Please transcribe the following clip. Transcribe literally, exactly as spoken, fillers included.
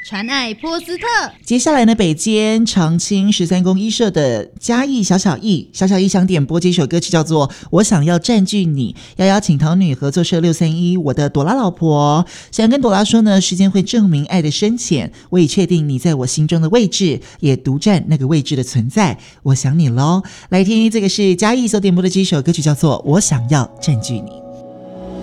传爱波斯特。 接下来呢，北监长青十三宫一社的嘉义小小艺，小小艺想点播这首歌曲叫做《我想要占据你》，要邀请桃女合作社六三一，我的朵拉老婆，想跟朵拉说呢，时间会证明爱的深浅，我已确定你在我心中的位置，也独占那个位置的存在，我想你咯。来听这个是嘉义所点播的这首歌曲叫做《我想要占据你》。